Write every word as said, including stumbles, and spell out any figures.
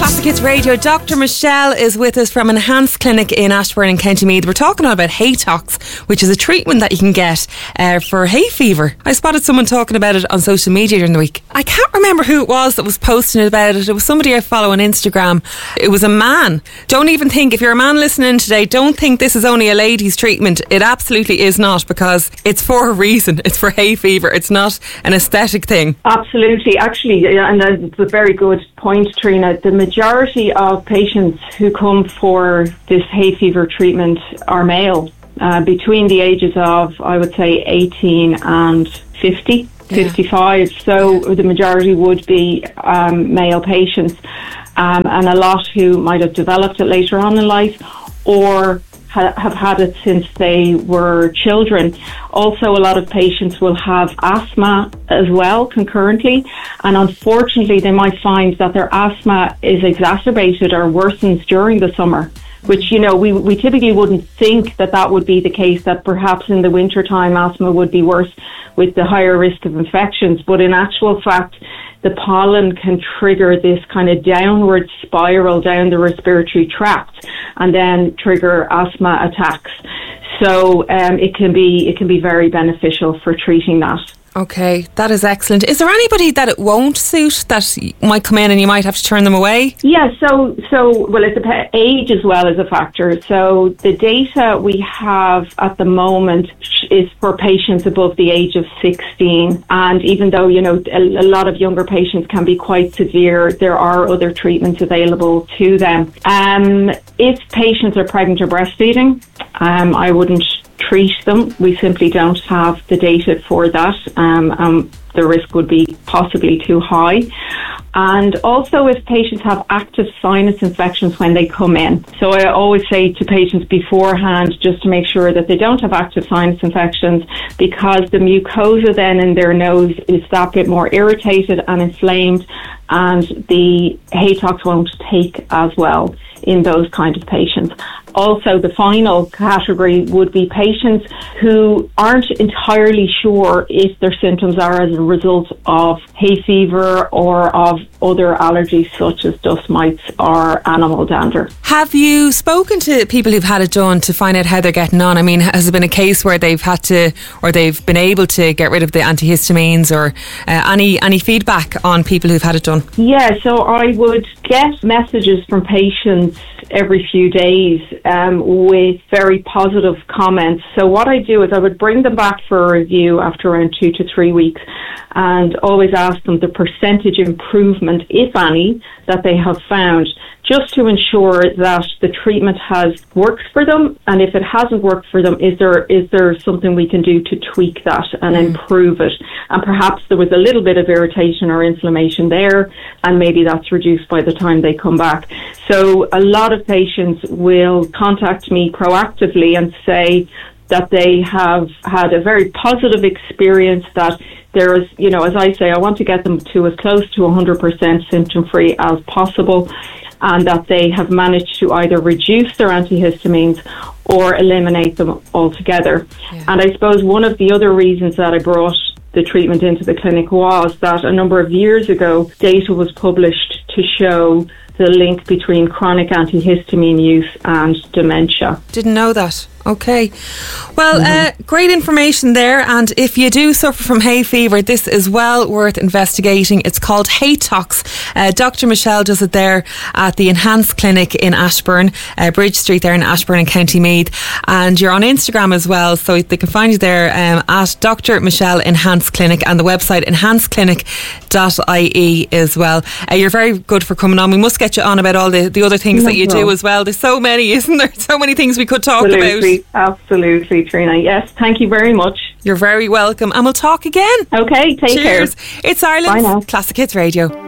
Classic Hits Radio. Doctor Michelle is with us from Enhanced Clinic in Ashbourne in County Meath. We're talking about Haytox, which is a treatment that you can get uh, for hay fever. I spotted someone talking about it on social media during the week. I can't remember who it was that was posting about it. It was somebody I follow on Instagram. It was a man. Don't even think, if you're a man listening today, don't think this is only a ladies' treatment. It absolutely is not, because it's for a reason. It's for hay fever. It's not an aesthetic thing. Absolutely. Actually, and it's a very good point, Trina. The majority of patients who come for this hay fever treatment are male, uh, between the ages of, I would say, eighteen and fifty, yeah. fifty-five. So the majority would be um, male patients, um, and a lot who might have developed it later on in life or have had it since they were children. Also, a lot of patients will have asthma as well concurrently, and unfortunately they might find that their asthma is exacerbated or worsens during the summer, which, you know, we, we typically wouldn't think that that would be the case, that perhaps in the winter time asthma would be worse with the higher risk of infections. But in actual fact, the pollen can trigger this kind of downward spiral down the respiratory tract and then trigger asthma attacks. So um, it can be it can be very beneficial for treating that. Okay, that is excellent. Is there anybody that it won't suit, that might come in and you might have to turn them away? Yeah, so, so well, it's a, age as well as a factor. So the data we have at the moment is for patients above the age of sixteen. And even though, you know, a, a lot of younger patients can be quite severe, there are other treatments available to them. Um, if patients are pregnant or breastfeeding, um, I wouldn't treat them. We simply don't have the data for that. Um, um, the risk would be possibly too high. And also if patients have active sinus infections when they come in. So I always say to patients beforehand, just to make sure that they don't have active sinus infections, because the mucosa then in their nose is that bit more irritated and inflamed, and the Haytox won't take as well in those kind of patients. Also, the final category would be patients who aren't entirely sure if their symptoms are as a result of hay fever or of other allergies such as dust mites or animal dander. Have you spoken to people who've had it done to find out how they're getting on? I mean, has it been a case where they've had to, or they've been able to get rid of the antihistamines, or uh, any any feedback on people who've had it done? Yeah, so I would get messages from patients every few days um, with very positive comments. So what I do is I would bring them back for a review after around two to three weeks and always ask them the percentage improvement, if any, that they have found, just to ensure that the treatment has worked for them. And if it hasn't worked for them, is there is there something we can do to tweak that and mm. improve it? And perhaps there was a little bit of irritation or inflammation there, and maybe that's reduced by the time they come back. So a lot of patients will contact me proactively and say that they have had a very positive experience, that there is, you know, as I say, I want to get them to as close to one hundred percent symptom-free as possible, and that they have managed to either reduce their antihistamines or eliminate them altogether. Yeah. And I suppose one of the other reasons that I brought the treatment into the clinic was that a number of years ago, data was published to show the link between chronic antihistamine use and dementia. Didn't know that. Okay. Well, mm-hmm. uh, great information there. And if you do suffer from hay fever, this is well worth investigating. It's called Haytox. Uh, Doctor Michelle does it there at the Enhanced Clinic in Ashbourne, uh, Bridge Street there in Ashbourne in County Meath. And you're on Instagram as well, so they can find you there um, at Doctor Michelle Enhanced Clinic, and the website enhanced clinic dot I E as well. Uh, you're very good for coming on. We must get you on about all the, the other things no, that you no. do as well. There's so many, isn't there? So many things we could talk Absolutely. about. Absolutely, Trina. Yes, thank you very much. You're very welcome, and we'll talk again. Okay, take Cheers. care. It's Ireland's Classic Hits Radio.